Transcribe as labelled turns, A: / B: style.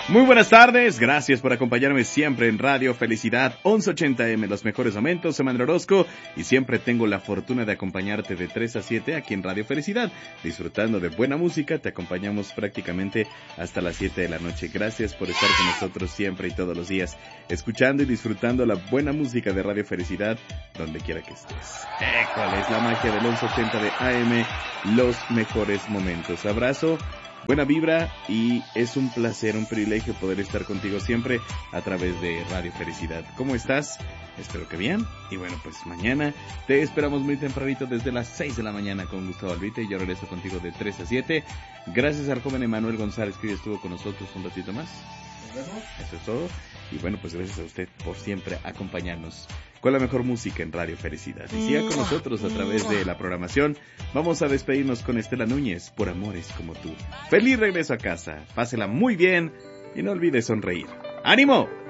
A: Muy buenas tardes, gracias por acompañarme siempre en Radio Felicidad 1180M, los mejores momentos, soy Manuel Orozco y siempre tengo la fortuna de acompañarte de 3 a 7 aquí en Radio Felicidad, disfrutando de buena música, te acompañamos prácticamente hasta las 7 de la noche. Gracias por estar con nosotros siempre y todos los días, escuchando y disfrutando la buena música de Radio Felicidad, donde quiera que estés. ¿Cuál es la magia del 1180 de AM? Los mejores momentos. Abrazo. Buena vibra y es un placer, un privilegio poder estar contigo siempre a través de Radio Felicidad. ¿Cómo estás? Espero que bien. Y bueno, pues mañana te esperamos muy tempranito desde las 6 de la mañana con Gustavo Albite y yo regreso contigo de 3 a 7. Gracias al joven Emanuel González que hoy estuvo con nosotros un ratito más. Eso es todo. Y bueno, pues gracias a usted por siempre acompañarnos con la mejor música en Radio Felicidad. Y siga con nosotros a través de la programación. Vamos a despedirnos con Estela Núñez, Por Amores Como Tú. Feliz regreso a casa, pásela muy bien y no olvide sonreír. ¡Ánimo!